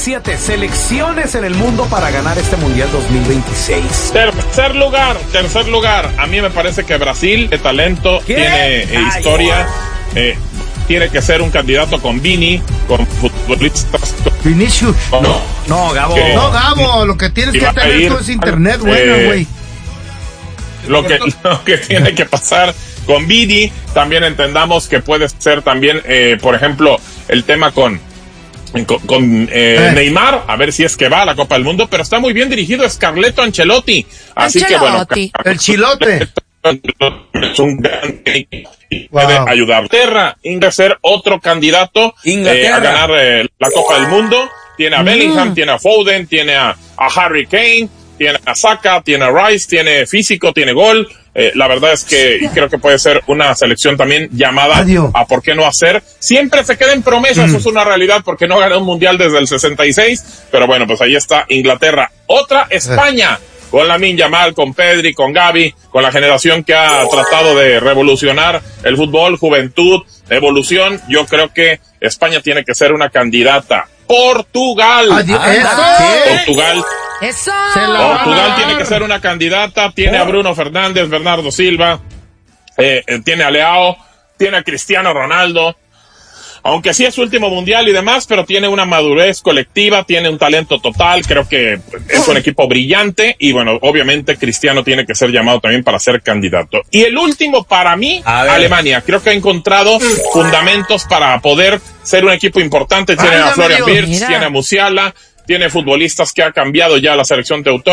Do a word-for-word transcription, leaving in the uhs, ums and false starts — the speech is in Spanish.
siete selecciones en el mundo para ganar este Mundial dos mil veintiséis. Tercer lugar, tercer lugar. A mí me parece que Brasil, de talento, ¿qué? Tiene eh, historia. Eh, tiene que ser un candidato con Vini, con futbolistas. Vinicius. No, no, no Gabo. Que, no, Gabo, lo que tienes que tener ir, tú es internet, bueno, güey. Eh, lo, que, lo que tiene que pasar con Vini, también entendamos que puede ser también, eh, por ejemplo, el tema con, con, con eh, eh. Neymar, a ver si es que va a la Copa del Mundo, pero está muy bien dirigido, es Carleto Ancelotti. Así Ancelotti. que bueno. El chilote. Es un gran y puede wow. ayudar. Inglaterra, ser otro candidato eh, a ganar eh, la Copa del Mundo. Tiene a Bellingham, mm. tiene a Foden, tiene a, a Harry Kane, tiene a Saka, tiene a Rice, tiene físico, tiene gol. Eh, la verdad es que creo que puede ser una selección también llamada Adiós. a por qué no hacer. Siempre se queda en promesa, mm. eso es una realidad porque no ganó un mundial desde el sesenta y seis. Pero bueno, pues ahí está Inglaterra. Otra, España. Eh. Con Lamine Yamal, con Pedri, con Gavi, con la generación que ha tratado de revolucionar el fútbol, juventud, evolución, yo creo que España tiene que ser una candidata. Portugal. Adiós. ¿Eso? Portugal. Eso. Portugal tiene que ser una candidata. Tiene a Bruno Fernández, Bernardo Silva, eh, eh, tiene a Leao, tiene a Cristiano Ronaldo. Aunque sí es su último mundial y demás, pero tiene una madurez colectiva, tiene un talento total, creo que es un equipo brillante y bueno, obviamente Cristiano tiene que ser llamado también para ser candidato. Y el último para mí, Alemania, creo que ha encontrado fundamentos para poder ser un equipo importante, tiene Ay, a Florian Wirtz, tiene a Musiala, tiene futbolistas que ha cambiado ya la selección teutónica.